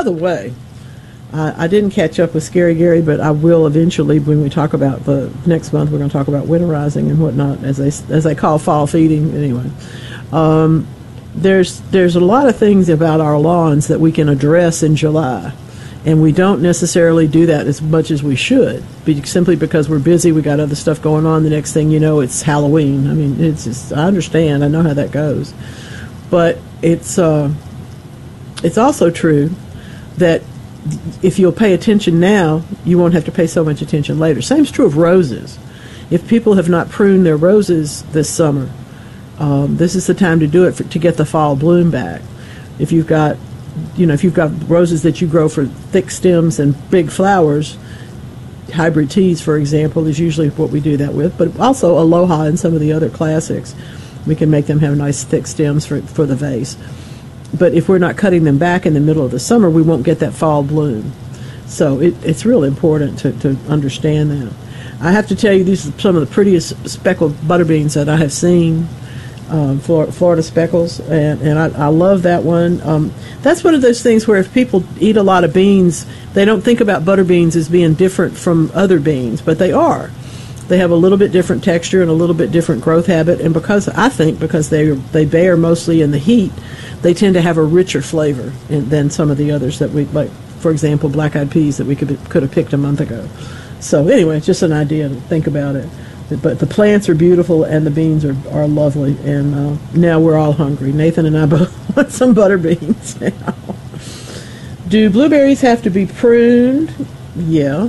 the way, I didn't catch up with Scary Gary, but I will eventually when we talk about the next month. We're going to talk about winterizing and whatnot, as they call fall feeding. Anyway, there's a lot of things about our lawns that we can address in July, and we don't necessarily do that as much as we should, simply because we're busy. We got other stuff going on. The next thing you know, it's Halloween. I mean, it's just, I understand. I know how that goes, but it's also true that if you'll pay attention now, you won't have to pay so much attention later. Same's true of roses. If people have not pruned their roses this summer, this is the time to do it to get the fall bloom back. If you've got roses that you grow for thick stems and big flowers, hybrid teas, for example, is usually what we do that with, but also Aloha and some of the other classics. We can make them have nice thick stems for the vase. But if we're not cutting them back in the middle of the summer, we won't get that fall bloom. So it's really important to understand that. I have to tell you, these are some of the prettiest speckled butterbeans that I have seen, Florida speckles, and I love that one. That's one of those things where if people eat a lot of beans, they don't think about butterbeans as being different from other beans, but they are. They have a little bit different texture and a little bit different growth habit, and because they bear mostly in the heat, they tend to have a richer flavor than some of the others that we like. For example, black-eyed peas that we could have picked a month ago. So anyway, just an idea to think about it. But the plants are beautiful and the beans are lovely, and now we're all hungry. Nathan and I both want some butter beans now. Do blueberries have to be pruned? Yeah.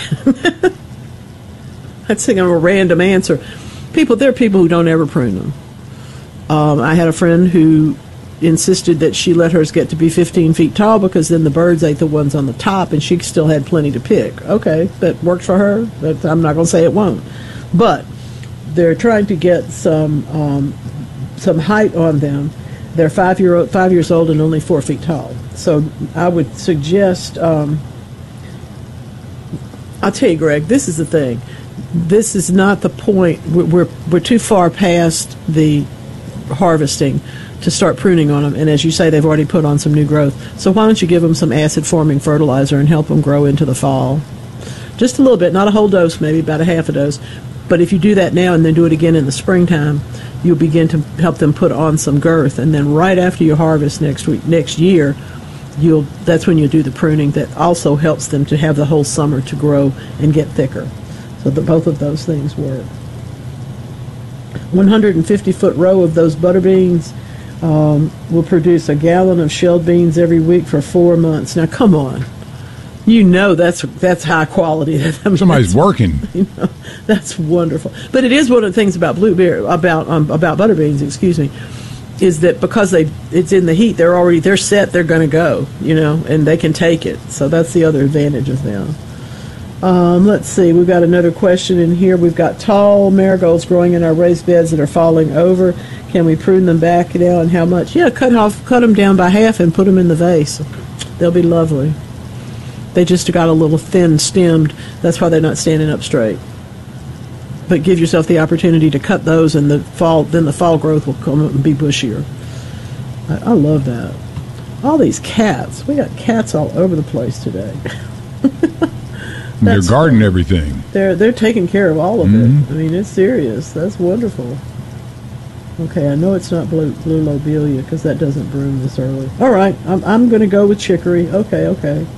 That's a random answer. There are people who don't ever prune them. I had a friend who insisted that she let hers get to be 15 feet tall because then the birds ate the ones on the top and she still had plenty to pick. Okay, that worked for her. I'm not going to say it won't. But they're trying to get some height on them. They're 5 years old and only 4 feet tall. So I would suggest, I'll tell you, Greg, this is the thing. This is not the point. We're too far past the harvesting to start pruning on them, and as you say, they've already put on some new growth. So why don't you give them some acid-forming fertilizer and help them grow into the fall? Just a little bit, not a whole dose, maybe about a half a dose. But if you do that now and then do it again in the springtime, you'll begin to help them put on some girth. And then right after you harvest next year, that's when you'll do the pruning. That also helps them to have the whole summer to grow and get thicker. So both of those things work. 150-foot row of those butter beans will produce a gallon of shelled beans every week for 4 months. Now, come on. You know that's high quality. Somebody's working. That's wonderful. But it is one of the things about about butter beans, is that because it's in the heat, they're set, they're going to go, and they can take it. So that's the other advantage of them. Let's see. We've got another question in here. We've got tall marigolds growing in our raised beds that are falling over. Can we prune them back now, and how much? Yeah, cut them down by half and put them in the vase. They'll be lovely. They just got a little thin stemmed. That's why they're not standing up straight. But give yourself the opportunity to cut those, and then the fall growth will come up and be bushier. I love that. All these cats. We got cats all over the place today. They're guarding everything. They're taking care of all of it. I mean, it's serious. That's wonderful. Okay, I know it's not blue lobelia because that doesn't bloom this early. All right, I'm going to go with chicory. Okay.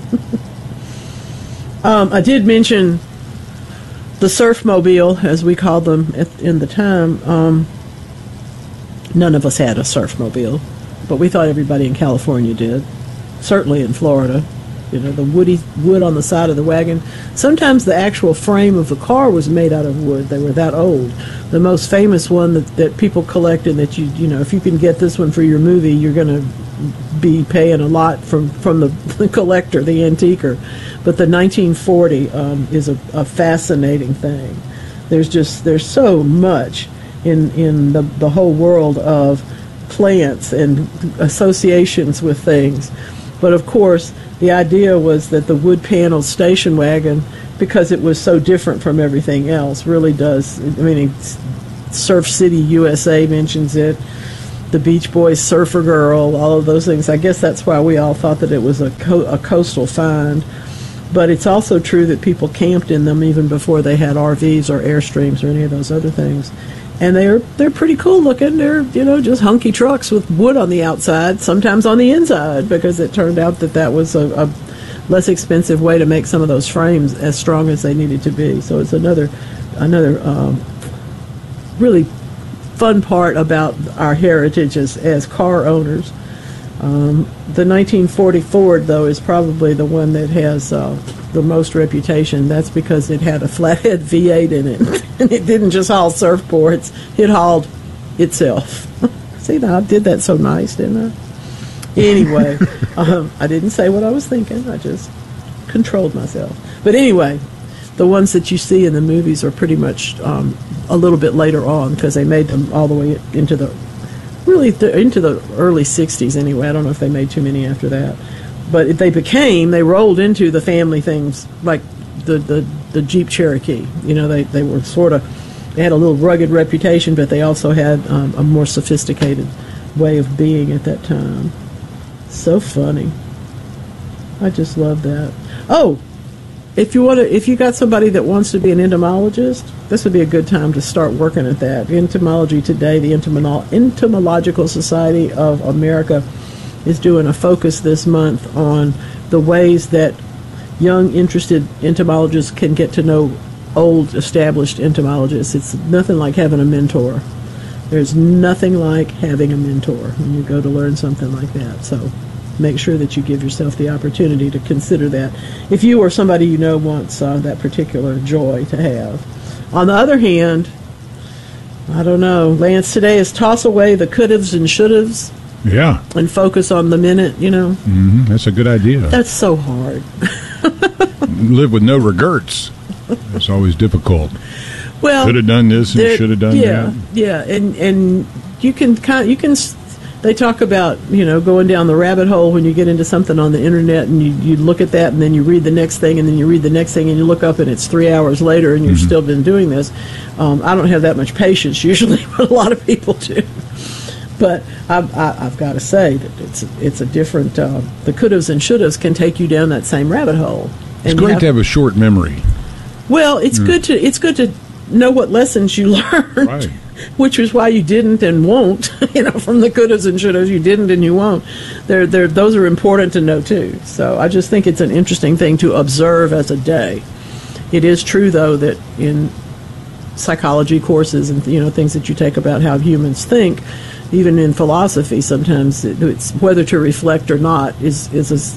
I did mention the surfmobile, as we called them in the time. None of us had a surfmobile, but we thought everybody in California did. Certainly in Florida. The wood on the side of the wagon. Sometimes the actual frame of the car was made out of wood. They were that old. The most famous one that people collected, that if you can get this one for your movie, you're going to be paying a lot from the collector, the antiquer. But the 1940 is a fascinating thing. There's so much in the whole world of plants and associations with things. But of course, the idea was that the wood paneled station wagon, because it was so different from everything else, really does. I mean, Surf City USA mentions it. the Beach Boys, Surfer Girl, all of those things. I guess that's why we all thought that it was a coastal find. But it's also true that people camped in them even before they had RVs or Airstreams or any of those other things. And they're pretty cool looking. They're, just hunky trucks with wood on the outside, sometimes on the inside, because it turned out that was a less expensive way to make some of those frames as strong as they needed to be. So it's another really fun part about our heritage as car owners. The 1940 Ford, though, is probably the one that has the most reputation. That's because it had a flathead V8 in it, and it didn't just haul surfboards; it hauled itself. See, I did that so nice, didn't I? Anyway, I didn't say what I was thinking. I just controlled myself. But anyway, the ones that you see in the movies are pretty much a little bit later on, because they made them all the way into the early 60s anyway. I don't know if they made too many after that. But they rolled into the family things, like the Jeep Cherokee. They were they had a little rugged reputation, but they also had a more sophisticated way of being at that time. So funny. I just love that. Oh, if you got somebody that wants to be an entomologist, this would be a good time to start working at that. Entomology Today, the Entomological Society of America, is doing a focus this month on the ways that young, interested entomologists can get to know old, established entomologists. It's nothing like having a mentor. There's nothing like having a mentor when you go to learn something like that. So make sure that you give yourself the opportunity to consider that if you or somebody wants that particular joy to have. On the other hand, I don't know, Lance, today is toss away the could'ves and should'ves. Yeah. And focus on the minute, Mm-hmm. That's a good idea. That's so hard. Live with no regrets. It's always difficult. Well, could have done this and should have done that. Yeah, and you can they talk about, going down the rabbit hole when you get into something on the internet, and you look at that, and then you read the next thing, and then you read the next thing, and you look up, and it's 3 hours later, and you've still been doing this. I don't have that much patience usually, but a lot of people do. But I've got to say that it's a different. The could'ves and should'ves can take you down that same rabbit hole. It's great to have a short memory. Well, it's good to know what lessons you learned, right. Which is why you didn't and won't. From the could'ves and should'ves, you didn't and you won't. Those are important to know too. So I just think it's an interesting thing to observe as a day. It is true, though, that in psychology courses and things that you take about how humans think, even in philosophy, sometimes it's whether to reflect or not is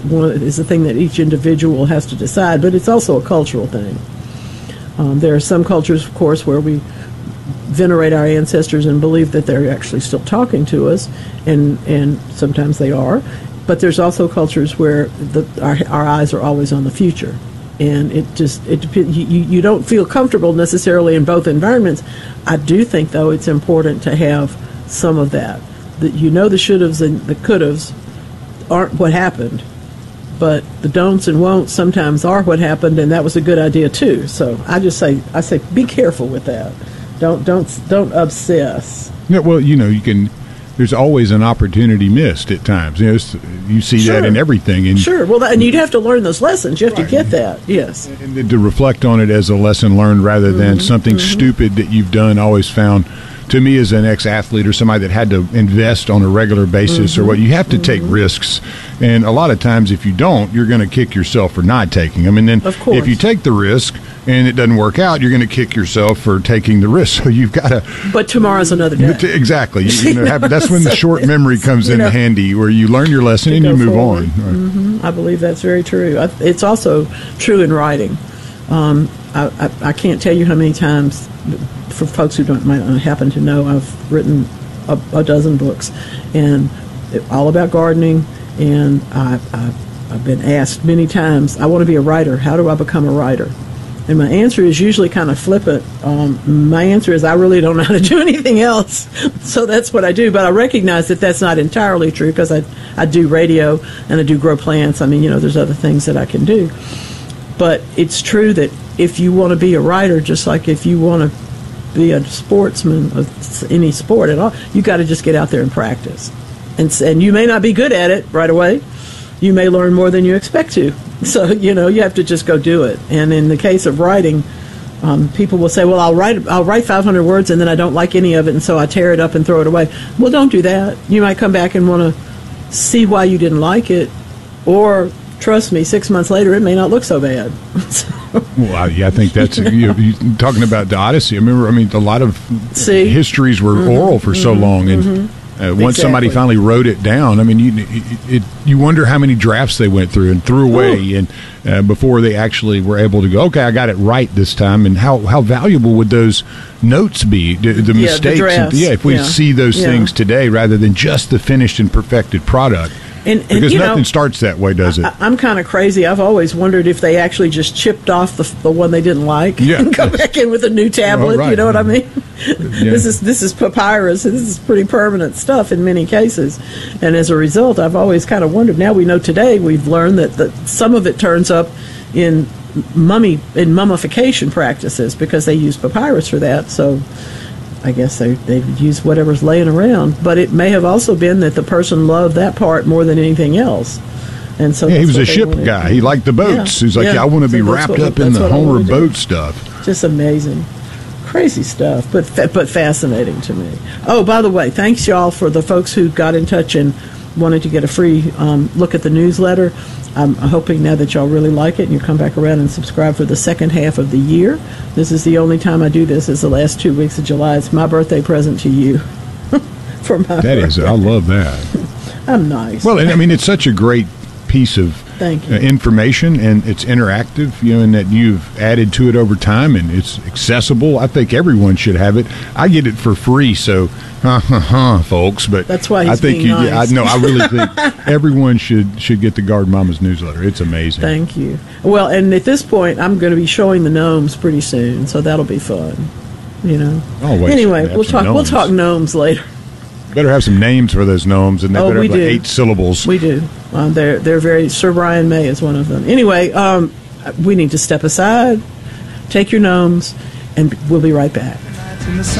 a thing that each individual has to decide. But it's also a cultural thing. There are some cultures, of course, where we venerate our ancestors and believe that they're actually still talking to us, and sometimes they are. But there's also cultures where our eyes are always on the future, and it depends. You don't feel comfortable necessarily in both environments. I do think, though, it's important to have some of that. The should'ves and the could'ves aren't what happened, but the don'ts and won'ts sometimes are what happened, and that was a good idea too. So I say be careful with that. Don't obsess. Yeah, well, you can. There's always an opportunity missed at times. You see that in everything. And sure. Well, and you'd have to learn those lessons. You have to get that. Yes. And to reflect on it as a lesson learned rather than something stupid that you've done. Always found. To me, as an ex-athlete or somebody that had to invest on a regular basis or what, you have to take risks. And a lot of times, if you don't, you're going to kick yourself for not taking them. And then if you take the risk and it doesn't work out, you're going to kick yourself for taking the risk. So you've got to. But tomorrow's another day. Exactly. That's when the short memory comes in handy, where you learn your lesson and you move on. Right. I believe that's very true. It's also true in writing. I can't tell you how many times, for folks who might not happen to know, I've written a dozen books, and all about gardening. And I've been asked many times, I want to be a writer. How do I become a writer? And my answer is usually kind of flippant. My answer is I really don't know how to do anything else, so that's what I do. But I recognize that that's not entirely true, because I do radio and I do grow plants. There's other things that I can do. But it's true that if you want to be a writer, just like if you want to be a sportsman of any sport at all, you got to just get out there and practice. And you may not be good at it right away. You may learn more than you expect to. So, you have to just go do it. And in the case of writing, people will say, well, I'll write 500 words and then I don't like any of it, and so I tear it up and throw it away. Well, don't do that. You might come back and want to see why you didn't like it, or trust me, 6 months later, it may not look so bad. Well, I think that's you talking about the Odyssey. A lot of histories were oral for so long, and once somebody finally wrote it down, you wonder how many drafts they went through and threw away, and before they actually were able to go, okay, I got it right this time. And how valuable would those notes be? The mistakes, if we see those things today rather than just the finished and perfected product. Because nothing starts that way, does it? I'm kind of crazy. I've always wondered if they actually just chipped off the one they didn't like and come back in with a new tablet. Right. You know what I mean? Yeah. This is papyrus. This is pretty permanent stuff in many cases. And as a result, I've always kind of wondered. Now we know today, we've learned that some of it turns up in mummification practices because they use papyrus for that. So I guess they've used whatever's laying around, but it may have also been that the person loved that part more than anything else, and so he was a ship guy. He liked the boats. He's like, I want to be wrapped up in the Homer boat stuff. Just amazing, crazy stuff, but fascinating to me. Oh, by the way, thanks y'all for the folks who got in touch and wanted to get a free look at the newsletter. I'm hoping now that y'all really like it and you come back around and subscribe for the second half of the year. This is the only time I do this, is the last 2 weeks of July. It's my birthday present to you. For my birthday. I love that. I'm nice. Well, it's such a great piece of information, and it's interactive, and that you've added to it over time, and it's accessible. I think everyone should have it. I get it for free, so folks, but that's why he's being nice. I really think everyone should get the Garden Mama's newsletter. It's amazing. Thank you. Well, and at this point, I'm going to be showing the gnomes pretty soon, so that'll be fun. Always. Anyway, we'll talk gnomes later. Better have some names for those gnomes, and they better have 8 syllables. We do. They're very. Sir Brian May is one of them. Anyway, we need to step aside, take your gnomes, and we'll be right back.